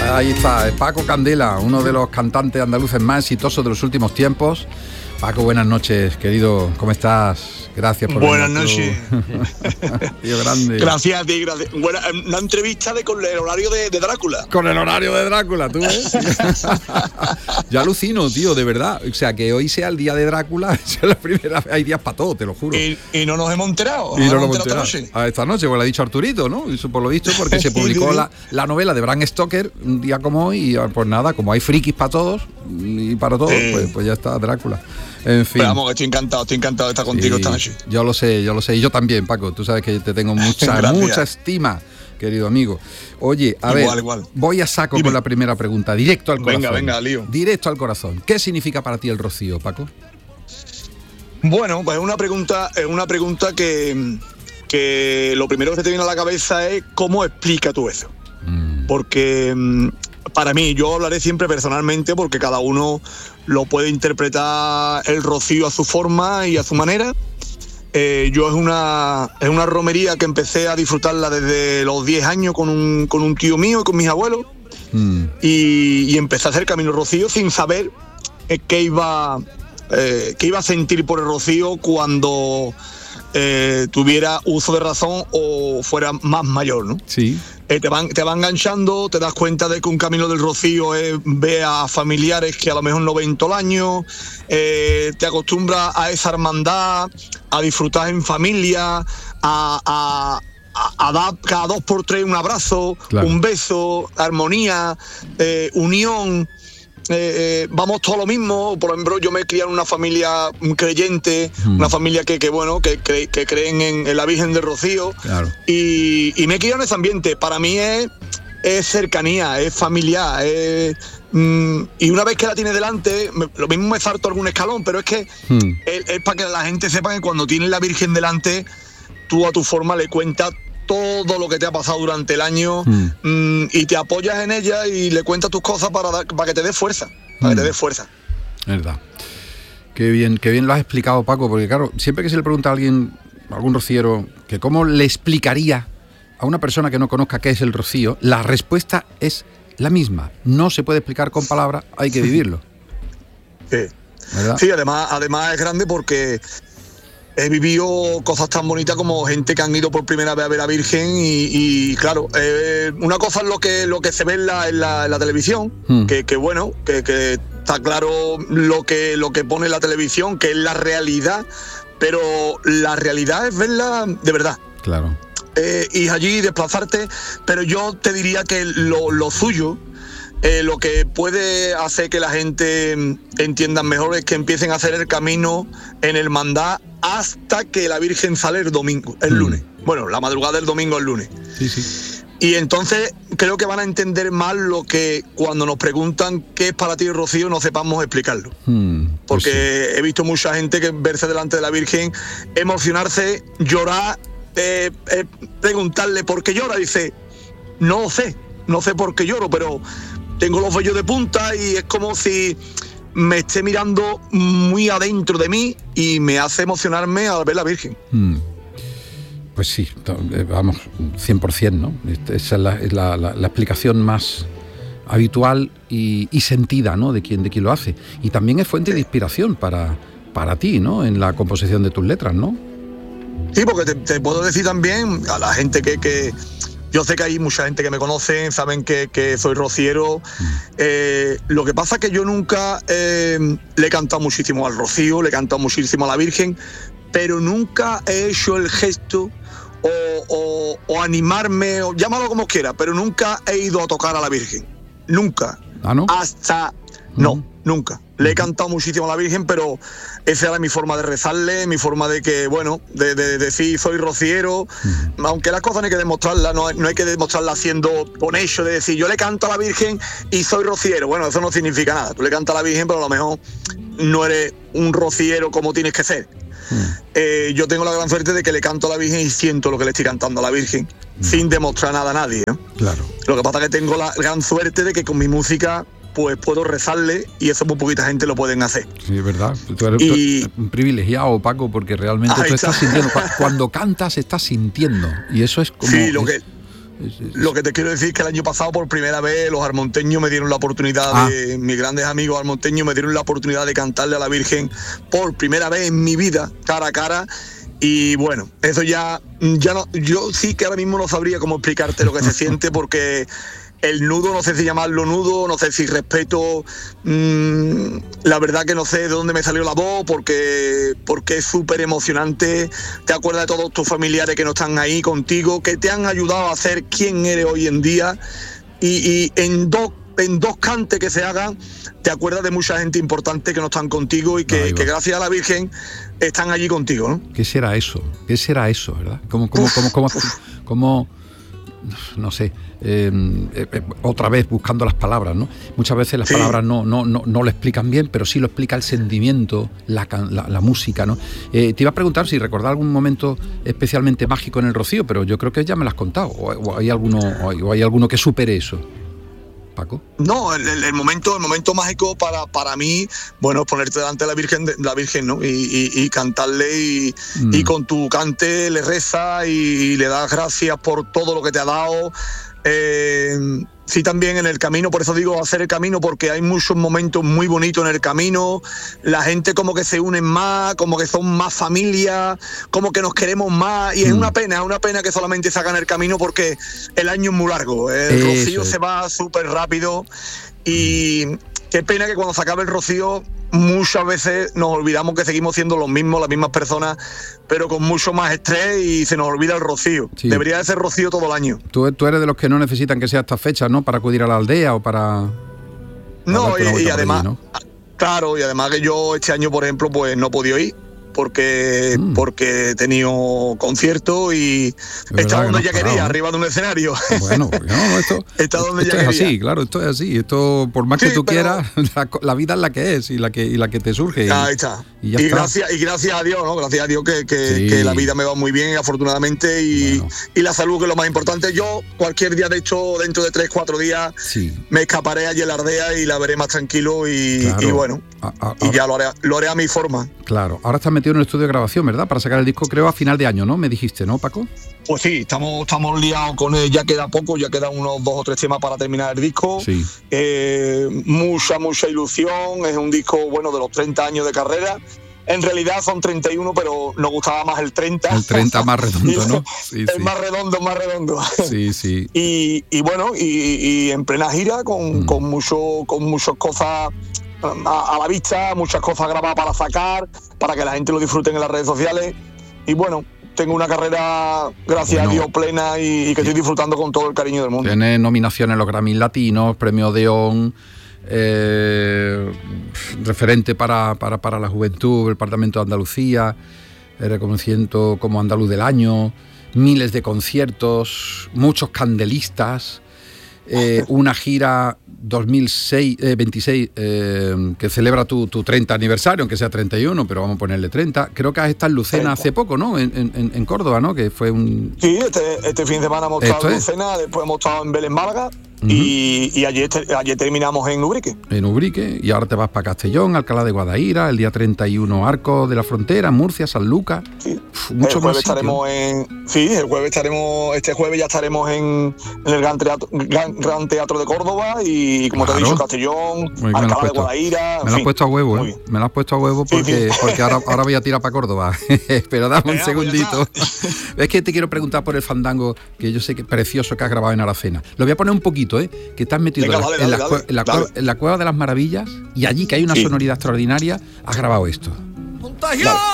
Ahí está, Paco Candela, uno de los cantantes andaluces más exitosos de los últimos tiempos. Paco, buenas noches, querido, ¿cómo estás? Gracias por Buenas noches. Tío grande. Gracias a ti, gracias. Bueno, una entrevista con el horario de Drácula. Con el horario de Drácula, ¿tú ves? Yo alucino, tío, de verdad. O sea, que hoy sea el día de Drácula, es la primera vez. Hay días para todo, te lo juro. Y no nos hemos enterado. Y no nos hemos enterado. Esta noche, pues lo ha dicho Arturito, ¿no? Eso por lo visto, porque se publicó la novela de Bram Stoker un día como hoy. Y pues nada, como hay frikis para todos y para todos, pues ya está Drácula. En fin. Pero vamos, estoy encantado de estar contigo esta noche. Yo lo sé. Y yo también, Paco. Tú sabes que te tengo mucha estima, querido amigo. Oye, a ver, voy a saco con la primera pregunta, directo al corazón. Venga, lío. Directo al corazón. ¿Qué significa para ti el rocío, Paco? Bueno, pues es una pregunta que lo primero que se te viene a la cabeza es cómo explica tú eso. Porque para mí, yo hablaré siempre personalmente porque cada uno lo puede interpretar el rocío a su forma y a su manera. Yo es una romería que empecé a disfrutarla desde los 10 años con un tío mío y con mis abuelos. Y empecé a hacer Camino Rocío sin saber qué iba a sentir por el rocío cuando tuviera uso de razón o fuera más mayor, ¿no? Sí. Te va enganchando, te das cuenta de que un Camino del Rocío es ver a familiares que a lo mejor no ven todo el año, te acostumbras a esa hermandad, a disfrutar en familia, a dar cada 2 por 3 un abrazo, claro, un beso, armonía, unión. Vamos todo lo mismo. Por ejemplo, yo me crié en una familia creyente, una familia que creen en la Virgen del Rocío, claro, y me he criado en ese ambiente. Para mí es cercanía, es familiar, y una vez que la tienes delante, lo mismo me salto algún escalón, pero es que es para que la gente sepa que cuando tienes la Virgen delante, tú a tu forma le cuentas todo lo que te ha pasado durante el año, y te apoyas en ella y le cuentas tus cosas para que te dé fuerza, Verdad. Qué bien lo has explicado, Paco, porque claro, siempre que se le pregunta a alguien, a algún rociero, que cómo le explicaría a una persona que no conozca qué es el rocío, la respuesta es la misma. No se puede explicar con palabras, hay que vivirlo. Sí. ¿Verdad? Sí, además es grande porque he vivido cosas tan bonitas como gente que han ido por primera vez a ver a la Virgen y claro, una cosa es lo que se ve en la televisión, que bueno, que está claro lo que pone la televisión, que es la realidad, pero la realidad es verla de verdad. Claro. Y allí desplazarte, pero yo te diría que lo suyo, lo que puede hacer que la gente entienda mejor es que empiecen a hacer el camino en hermandad hasta que la Virgen sale el lunes. Bueno, la madrugada del domingo al lunes. Sí. Y entonces creo que van a entender más lo que cuando nos preguntan qué es para ti el rocío no sepamos explicarlo. Porque he visto mucha gente que verse delante de la Virgen, emocionarse, llorar, preguntarle por qué llora. Dice, no sé por qué lloro, pero tengo los vellos de punta y es como si me esté mirando muy adentro de mí y me hace emocionarme al ver la Virgen. Pues sí, vamos, 100%, ¿no? Esa es la explicación más habitual y sentida, ¿no? de quien lo hace. Y también es fuente de inspiración para ti, ¿no? En la composición de tus letras, ¿no? Sí, porque te puedo decir también a la gente que yo sé que hay mucha gente que me conoce, saben que soy rociero. Lo que pasa es que yo nunca le he cantado muchísimo al rocío, le he cantado muchísimo a la Virgen, pero nunca he hecho el gesto o animarme, o llámalo como quiera, pero nunca he ido a tocar a la Virgen. Nunca. ¿Ah, no? Nunca. Le he cantado muchísimo a la Virgen, pero esa era mi forma de rezarle, mi forma de que, bueno, de decir soy rociero, aunque las cosas no hay que demostrarlas, no hay que demostrarlas haciendo con hecho de decir yo le canto a la Virgen y soy rociero. Bueno, eso no significa nada. Tú le cantas a la Virgen, pero a lo mejor no eres un rociero como tienes que ser. Yo tengo la gran suerte de que le canto a la Virgen y siento lo que le estoy cantando a la Virgen, sin demostrar nada a nadie, ¿no? Claro. Lo que pasa es que tengo la gran suerte de que con mi música pues puedo rezarle y eso muy poquita gente lo pueden hacer. Sí, es verdad. Tú eres un privilegiado, Paco, porque realmente tú estás sintiendo. Cuando cantas, estás sintiendo. Y eso es como... Sí, Lo que te quiero decir es que el año pasado, por primera vez, los armonteños me dieron la oportunidad mis grandes amigos armonteños me dieron la oportunidad de cantarle a la Virgen por primera vez en mi vida, cara a cara. Y bueno, eso ya no, yo sí que ahora mismo no sabría cómo explicarte lo que se siente, porque el nudo, no sé si llamarlo nudo, no sé si respeto, la verdad que no sé de dónde me salió la voz, porque es súper emocionante. Te acuerdas de todos tus familiares que no están ahí contigo, que te han ayudado a ser quien eres hoy en día, y en dos cantes que se hagan, te acuerdas de mucha gente importante que no están contigo y que gracias a la Virgen están allí contigo, ¿no? ¿Qué será eso? ¿Verdad? ¿Cómo no sé, otra vez buscando las palabras, ¿no? Muchas veces las palabras no lo explican bien, pero sí lo explica el sentimiento, la música, ¿no? Te iba a preguntar si recordás algún momento especialmente mágico en el Rocío, pero yo creo que ya me lo has contado, o hay alguno que supere eso. Paco. No, el momento mágico para mí, bueno, es ponerte delante de la Virgen, ¿no? Y cantarle y con tu cante le reza y le das gracias por todo lo que te ha dado. Sí, también en el camino, por eso digo hacer el camino, porque hay muchos momentos muy bonitos en el camino, la gente como que se unen más, como que son más familia, como que nos queremos más, y es una pena que solamente se haga en el camino, porque el año es muy largo, el Rocío se va súper rápido, y qué pena que cuando se acabe el Rocío muchas veces nos olvidamos que seguimos siendo los mismos, las mismas personas, pero con mucho más estrés, y se nos olvida el Rocío. Sí. Debería de ser Rocío todo el año. Tú eres de los que no necesitan que sea estas fechas, ¿no? Para acudir a la aldea o para... No, y además, allí, ¿no? Claro, y además que yo este año, por ejemplo, pues no he podido ir, porque he tenido concierto y está donde ya quería, arriba de un escenario. Bueno, esto es así, claro, esto es así. Esto, por más que tú quieras, la vida es la que es y la que te surge. Ahí está. Y gracias a Dios, ¿no? Gracias a Dios que la vida me va muy bien, afortunadamente, y la salud, que es lo más importante. Yo, cualquier día de hecho, dentro de 3-4 días, me escaparé allí en la aldea y la veré más tranquilo y bueno, y ya lo haré a mi forma. Claro, ahora estás metido en el estudio de grabación, ¿verdad? Para sacar el disco, creo, a final de año, ¿no? Me dijiste, ¿no, Paco? Pues sí, estamos liados con él, ya queda poco, ya quedan unos 2 o 3 temas para terminar el disco. Sí. Mucha ilusión, es un disco, bueno, de los 30 años de carrera. En realidad son 31, pero nos gustaba más el 30. El 30 más redondo, ¿no? Sí, el más redondo. Sí, sí. Y bueno, y en plena gira, con muchas cosas a la vista, muchas cosas grabadas para sacar, para que la gente lo disfruten en las redes sociales. Y bueno, tengo una carrera, gracias a Dios, plena y que estoy disfrutando con todo el cariño del mundo. Tienes nominaciones en los Grammy Latinos, Premio Odeón, referente para la juventud, el Parlamento de Andalucía, reconocimiento como Andaluz del Año, miles de conciertos, muchos candelistas, una gira 2026 que celebra tu 30 aniversario, aunque sea 31, pero vamos a ponerle 30. Creo que has estado en Lucena hace poco, ¿no? En Córdoba, ¿no? Que fue un... Sí, este fin de semana hemos estado en Lucena, después hemos estado en Vélez, Málaga, y ayer terminamos en Ubrique. En Ubrique, y ahora te vas para Castellón, Alcalá de Guadaira, el día 31 Arcos de la Frontera, Murcia, Sanlúcar. Sí. Mucho más estaremos este jueves ya estaremos en el Gran Teatro de Córdoba, y como te he dicho, Castellón, Alcalá de Guadaira. Me lo has puesto a huevo, ¿eh? Me lo has puesto a huevo porque ahora voy a tirar para Córdoba. Pero dame un segundito. Es que te quiero preguntar por el fandango, que yo sé que es precioso, que has grabado en Aracena. Lo voy a poner un poquito, que te has metido en la Cueva de las Maravillas, y allí, que hay una sonoridad extraordinaria, has grabado esto.